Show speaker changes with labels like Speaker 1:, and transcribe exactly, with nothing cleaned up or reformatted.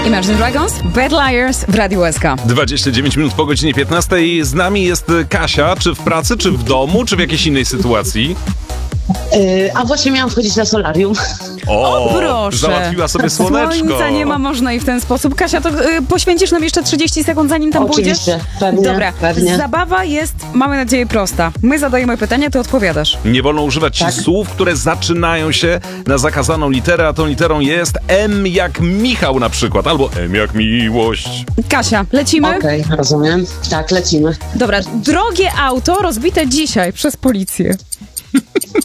Speaker 1: Imagine Dragons, Bad Liars w Radiu S K.
Speaker 2: dwadzieścia dziewięć minut po godzinie piętnastej. Z nami jest Kasia. Czy w pracy, czy w domu, czy w jakiejś innej sytuacji?
Speaker 3: Yy, a właśnie miałam wchodzić na solarium.
Speaker 2: O,
Speaker 1: O, proszę.
Speaker 2: Załatwiła sobie słoneczko.
Speaker 1: Słońca nie ma, można i w ten sposób. Kasia, to y, poświęcisz nam jeszcze trzydzieści sekund, zanim tam
Speaker 3: Oczywiście,
Speaker 1: pójdziesz?
Speaker 3: pewnie,
Speaker 1: Dobra,
Speaker 3: pewnie.
Speaker 1: zabawa jest, mamy nadzieję, prosta. My zadajemy pytania, ty odpowiadasz.
Speaker 2: Nie wolno używać
Speaker 3: Tak.
Speaker 2: słów, które zaczynają się na zakazaną literę, a tą literą jest M jak Michał na przykład, albo M jak miłość.
Speaker 1: Kasia, lecimy?
Speaker 3: Okej, rozumiem. Tak, lecimy.
Speaker 1: Dobra, drogie auto rozbite dzisiaj przez policję.